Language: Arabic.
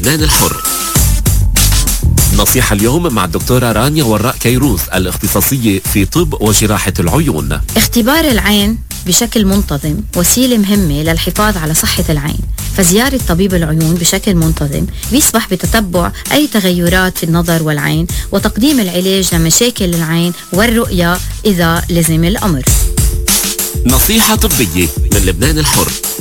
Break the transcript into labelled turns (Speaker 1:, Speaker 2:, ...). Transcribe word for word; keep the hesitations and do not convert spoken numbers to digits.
Speaker 1: لبنان الحر. نصيحة اليوم مع الدكتورة رانيا وراء كيروز، الاختصاصية في طب وجراحة العيون.
Speaker 2: اختبار العين بشكل منتظم وسيلة مهمة للحفاظ على صحة العين، فزيارة طبيب العيون بشكل منتظم بيسمح بتتبع أي تغيرات في النظر والعين وتقديم العلاج لمشاكل العين والرؤية إذا لزم الأمر.
Speaker 1: نصيحة طبية من لبنان الحر.